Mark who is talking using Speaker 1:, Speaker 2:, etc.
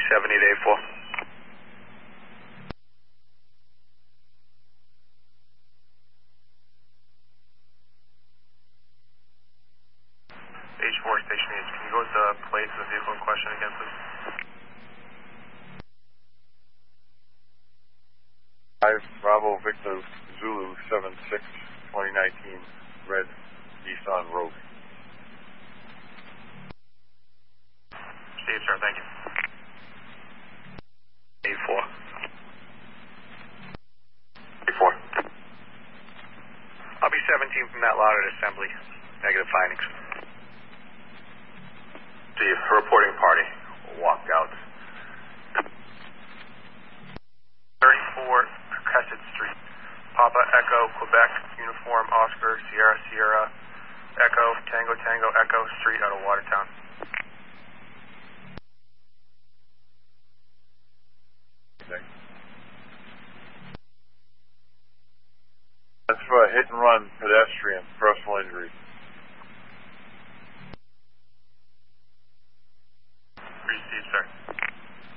Speaker 1: 70 to 84. H4 Station H, can you go with the plates of the vehicle in question again, please?
Speaker 2: 5 Bravo Victor Zulu 76 2019 red Nissan Rogue.
Speaker 1: Steve, sir, thank you. 84. 84. I'll be 17 from that lot at assembly. Negative findings. Steve, reporting party. Walked out. 34 Crescent Street. Papa Echo, Quebec, Uniform Oscar, Sierra Sierra, Echo, Tango Tango, Echo, Street out of Watertown.
Speaker 2: That's for a hit and run pedestrian, personal injury.